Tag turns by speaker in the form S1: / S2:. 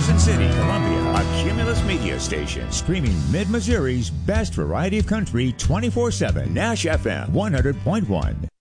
S1: Jefferson City, Columbia, a Cumulus Media station, streaming Mid-Missouri's best variety of country 24/7, Nash FM 100.1.